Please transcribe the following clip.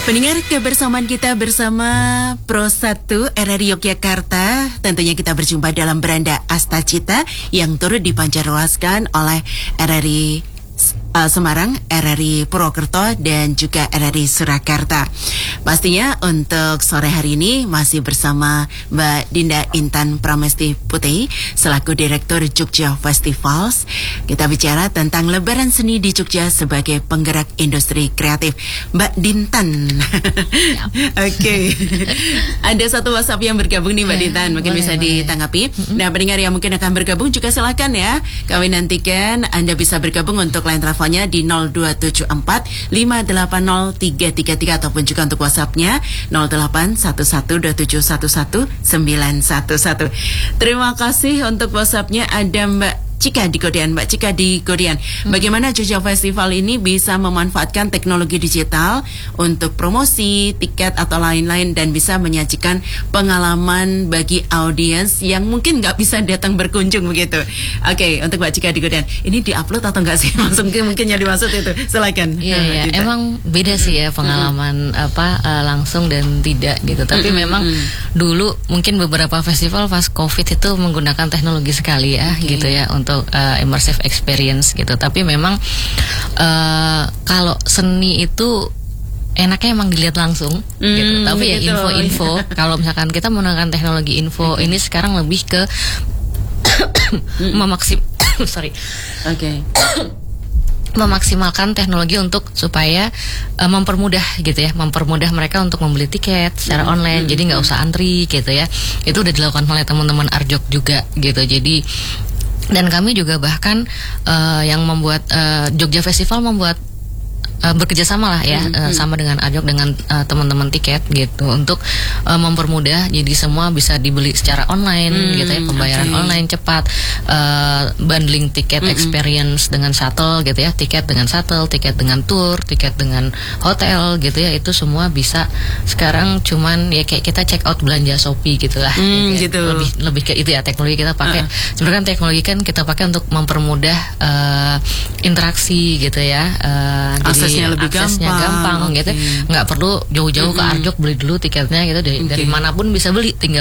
Pendengar, kebersamaan kita bersama Pro 1 RRI Yogyakarta. Tentunya kita berjumpa dalam beranda Astacita yang turut dipancarluaskan oleh RRI Semarang, RRI Purwokerto, dan juga RRI Surakarta. Pastinya untuk sore hari ini masih bersama Mbak Dinda Intan Pramesti Putih selaku Direktur Jogja Festivals. Kita bicara tentang Lebaran Seni di Jogja sebagai penggerak industri kreatif. Mbak Dintan. Oke. Ada satu WhatsApp yang bergabung nih Mbak Dintan, mungkin bisa ditanggapi. Nah, pendengar yang mungkin akan bergabung juga silakan ya. Kami nantikan Anda bisa bergabung untuk line teleponnya di 0274 580 333 ataupun juga untuk WhatsApp-nya 08112711 911. Terima kasih untuk WhatsApp-nya. Ada Mbak Cika di Godian. Mbak Cika di Godian, bagaimana Jogja Festival ini bisa memanfaatkan teknologi digital untuk promosi, tiket atau lain-lain dan bisa menyajikan pengalaman bagi audiens yang mungkin nggak bisa datang berkunjung begitu. Oke, untuk Mbak Cika di Godian, ini diupload atau enggak sih? Langsung mungkin yang dimaksud itu. Silakan. Iya, emang beda sih ya pengalaman langsung dan tidak gitu. Tapi memang dulu mungkin beberapa festival pas COVID itu menggunakan teknologi sekali ya gitu ya untuk immersive experience gitu. Tapi memang kalau seni itu enaknya emang dilihat langsung gitu. Tapi ya info-info kalau misalkan kita menggunakan teknologi info ini sekarang lebih ke memaksimalkan teknologi untuk supaya mempermudah gitu ya, mempermudah mereka untuk membeli tiket secara online. Jadi nggak usah antri gitu ya. Itu udah dilakukan oleh teman-teman Arjok juga gitu. Jadi dan kami juga bahkan yang membuat Jogja Festival membuat bekerjasama lah ya sama dengan Arjok, dengan teman-teman tiket gitu untuk mempermudah jadi semua bisa dibeli secara online gitu ya, pembayaran online cepat, bundling tiket experience dengan shuttle gitu ya, tiket dengan shuttle, tiket dengan tour, tiket dengan hotel gitu ya, itu semua bisa sekarang cuman ya kayak kita check out belanja Shopee gitulah gitu. Lebih ke itu ya teknologi kita pakai. Sebenarnya kan teknologi kan kita pakai untuk mempermudah interaksi gitu ya. Aksesnya lebih gampang gitu, nggak perlu jauh-jauh ke Arjok beli dulu tiketnya gitu, dari manapun bisa beli, tinggal